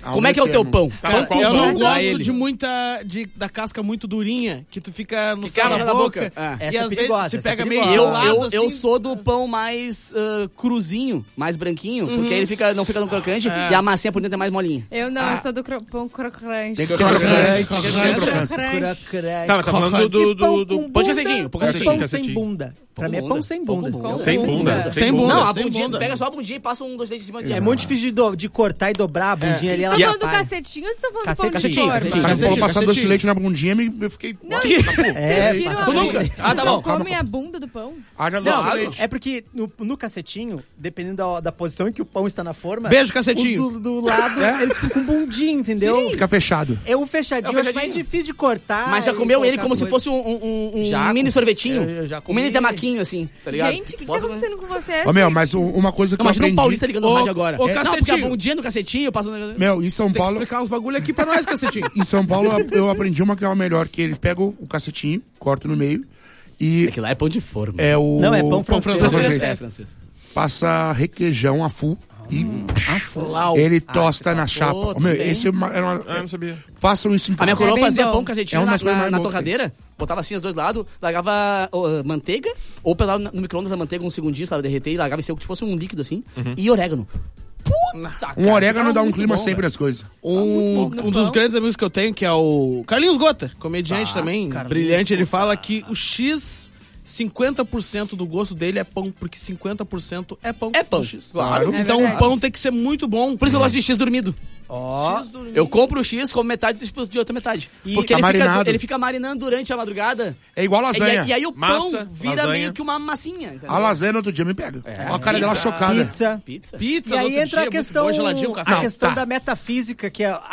Como é que é o teu pão? Cara, Eu não Dá gosto da casca muito durinha, que tu fica no cala céu da da boca. boca. É. E Essa é às perigosa, vezes se essa é pega meio perigosa. gelado, Eu assim. sou do pão mais cruzinho, mais branquinho, porque aí ele não fica no crocante e a massinha por dentro é mais molinha. Eu não, eu sou do pão crocante. Tem que crocante. Crocante. Tá falando do Pão de cacetinho, pão de É cacetinho. pão sem bunda. Pra mim é pão sem bunda. Sem bunda. Sem bunda. Não, a sem bundinha, bunda. tu pega só a bundinha e passa um dois dentes em cima É muito difícil de cortar e dobrar a bundinha ali. Vocês Ela estão falando do atrapalha. cacetinho ou vocês estão falando do pão de Cacetinho, forma? cacetinho. O cara falou passar Cacetinho. doce de leite na bundinha e eu fiquei... Não, É, vocês tiram passa a nunca. bunda. Ah, tá bom. Comem a bunda do pão? Haja doce de Não, leite. é porque no cacetinho, dependendo da posição em que o pão está na forma... Beijo, cacetinho. Os do lado, eles ficam com bundinha, entendeu? Fica fechado. É o fechadinho, É o acho mais fechadinho. difícil de cortar. Mas já e comeu ele colocar como se coisa. fosse um Já mini comi. sorvetinho? Eu já Um comi. mini tamaquinho, assim, tá ligado? Gente, o que tá Bota- acontecendo com vocês? Ô, meu, mas uma coisa que Não, eu imagina aprendi... um paulista ligando no rádio agora. ô, Não, porque a cacetinho. bundinha do cacetinho passa... Meu, em São Tem que Paulo... explicar uns bagulho aqui pra nós, cacetinho. Em São Paulo eu aprendi uma que é a melhor, que eles pegam o cacetinho, cortam no meio e É que lá é pão de forma. é o... Não, é pão francês. francês. É francês. Passa requeijão a full e Flau. ele tosta na chapa. Pô, Ô, meu, tem. esse é uma... Ah, não sabia. Façam isso em A minha casa. coroa bem fazia bom. pão cacetinho É uma na, das coisas na, mais na boas que torradeira, botava assim os dois lados, largava manteiga, ou pelava no micro-ondas a manteiga uns segundinhos pra ela derreter e largava em seco, que fosse um líquido assim, e orégano. Puta, Um orégano ficava dá um muito clima bom, sempre velho. nas coisas. Um dos pão. grandes amigos que eu tenho, que é o Carlinhos Gota, comediante também, Carlinhos brilhante, ele fala que o X, 50% do gosto dele é pão, porque 50% é pão. É pão, o X. claro. É Então verdade. o pão tem que ser muito bom. Por isso que eu gosto de X dormido. Ó, X dormido. Eu compro o X, como metade de outra metade. E Porque tá marinado. ele fica marinando durante a madrugada. É igual lasanha. E aí o pão Massa, vira lasanha. meio que uma massinha. Entendeu? A lasanha no outro dia me pega. Olha a cara dela chocada. pizza. Pizza. Pizza, E no aí outro entra dia, a questão, muito bom, geladinho, café. a questão tá. da metafísica, que é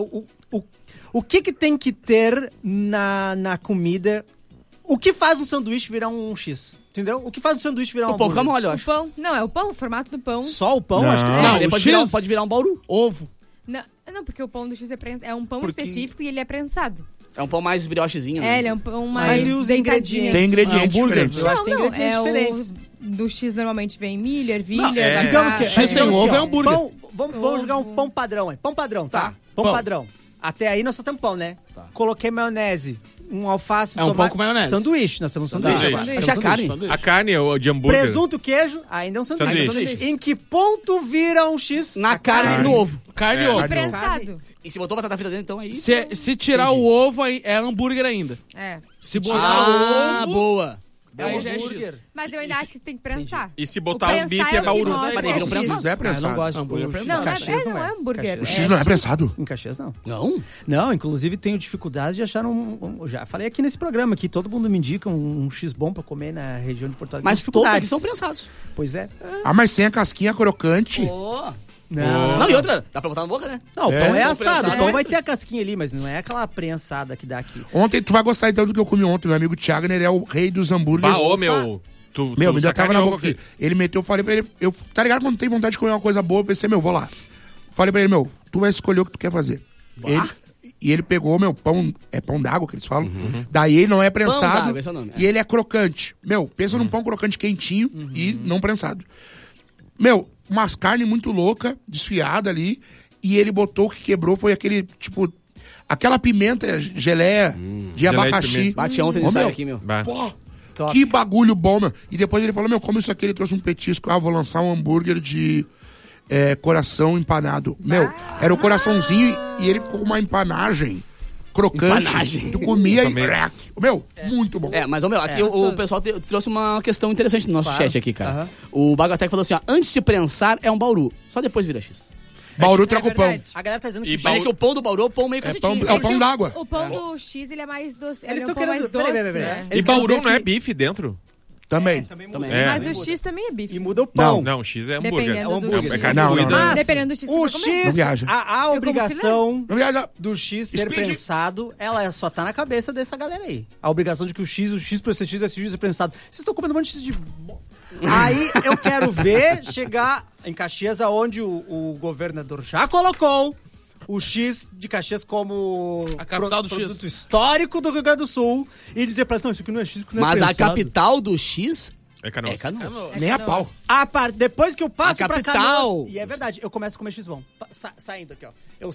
o que tem que ter na comida. O que faz um sanduíche virar um X? Entendeu? O que faz um sanduíche virar um O pão fica hambúrguer? mole, eu O acho. pão. Não, é o pão, o formato do pão. Só o pão? Não. Acho que Não, Ele o pode X- virar um bauru. Ovo. Não, porque o pão do X é um pão Porque- específico e ele é prensado. É um pão mais briochezinho. né? É, ele é um pão mais e os deitadinho. ingredientes? Tem ingredientes hambúrguer. diferentes. Eu acho que tem Não, ingredientes diferentes. Do X normalmente vem milho, ervilha, Não, batata. digamos que X sem digamos ovo que, ó, é hambúrguer. pão- vamos jogar um pão padrão, é. Pão padrão, tá? Tá. Pão Pão. padrão. Até aí nós só temos pão, né? Coloquei maionese, um alface, É um pão com maionese. Sanduíche, nós temos um sanduíche. Sanduíche. agora. Achei a Temos um carne. sanduíche. A carne é de hambúrguer. Presunto, queijo, ainda é um sanduíche. Sanduíche. Em que ponto vira um X? Na carne e no ovo. Carne e É. ovo. Prensado. E se botou batata frita dentro, então aí... Se tirar o ovo, aí é hambúrguer ainda. É. Se botar Ah, o ovo, boa. aí já é hambúrguer. X. Mas eu ainda acho que você tem que prensar. E se O botar um prensar bife é é o que bauru. mostra Mas que daí é vira um X. prensado. X é Ah, eu não prensado. gosto Hambúrguer do prensado. Não, Caxias não é hambúrguer. O X não é prensado? Em Caxias, não. Não? Não, inclusive tenho dificuldade de achar já falei aqui nesse programa que todo mundo me indica um X bom pra comer na região de Porto Alegre. Mas Tenho todos aqui dificuldades. são prensados. Pois é. Ah, mas sem a casquinha crocante. Oh. Não, Não, e outra, dá pra botar na boca, né? Não, o pão é São assado, o prensados. pão vai ter a casquinha ali, mas não é aquela prensada que dá aqui. Ontem, tu vai gostar então do que eu comi ontem. Meu amigo Thiago, ele é o rei dos hambúrgueres. Bah, ô, meu. Tu Meu, me deu tava na sacaneou boca aqui. aqui. Ele meteu, eu falei pra ele, tá ligado quando tem vontade de comer uma coisa boa, eu pensei, vou lá. Falei pra ele, tu vai escolher o que tu quer fazer. E ele pegou, pão, é pão d'água que eles falam. Daí ele não é prensado d'água, esse é o nome, e ele é crocante. Pensa num pão crocante quentinho e não prensado. Umas carnes muito louca, desfiada ali, e ele botou, o que quebrou foi aquele, tipo, aquela pimenta, geleia de Geleia de abacaxi. pimenta. Bate ontem Ô, ele sai meu, aqui, meu. Bah. Pô, Top. que bagulho bom, meu. E depois ele falou, como isso aqui, ele trouxe um petisco. Vou lançar um hambúrguer de coração empanado. Era o coraçãozinho e ele ficou com uma empanagem crocante. Empanagem. Tu comia Também. e... muito bom. É, mas, aqui o gostoso. pessoal trouxe uma questão interessante no nosso Claro. chat aqui, cara. Aham. O Bagatec falou assim, ó, antes de prensar é um bauru, só depois vira X. Bauru troca o pão. verdade. A galera tá dizendo E que Mas é que o pão do bauru é o pão meio cacetinho. É o pão d'água. O pão do X, ele é mais doce. Eles Ele é um estão pão mais querendo... doce, Peraí. né? Eles E querem bauru dizer não é que- bife dentro? Também. Também Também. muda. É. Mas o X também é bife. E muda o pão. Não, X é hambúrguer. Dependendo É hambúrguer. do É carne Não, moída. não. Mas Dependendo do X, o você vai comer. Não X, viaja. a obrigação Não viaja. do X ser Speed. prensado, ela só tá na cabeça dessa galera aí. A obrigação de que o X por ser X é X é prensado. Vocês estão comendo um monte de X de... Aí eu quero ver chegar em Caxias, aonde o governador já colocou o X de Caxias como A capital do X. produto histórico do Rio Grande do Sul e dizer pra eles, não, isso aqui não é X, isso aqui não é Mas a prensado. capital do X É Canoas. é Canoas. Nem a pau. Depois que eu passo A pra capital. Canoas, e é verdade, eu começo a comer X-Bom. Saindo aqui, ó. Eu